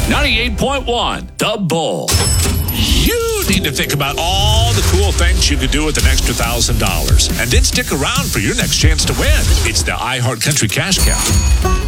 98.1, The Bull. You need to think about all the cool things you could do with an extra $1,000. And then stick around for your next chance to win. It's the iHeart Country Cash Cow.